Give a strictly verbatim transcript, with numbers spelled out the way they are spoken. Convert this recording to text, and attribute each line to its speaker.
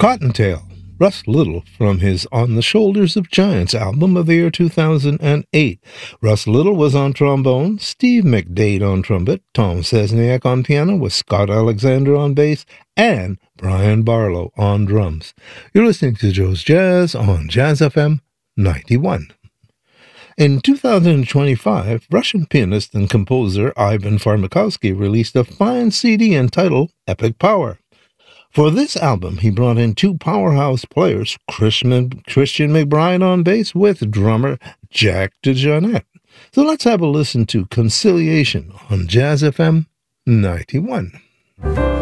Speaker 1: Cottontail, Russ Little from his On the Shoulders of Giants album of the year two thousand eight. Russ Little was on trombone, Steve McDade on trumpet, Tom Sesniak on piano with Scott Alexander on bass, and Brian Barlow on drums. You're listening to Joe's Jazz on Jazz F M ninety-one. In two thousand twenty-five, Russian pianist and composer Ivan Farmakovsky released a fine C D entitled Epic Power. For this album, he brought in two powerhouse players, Christian McBride on bass with drummer Jack DeJohnette. So let's have a listen to Conciliation on Jazz F M ninety-one.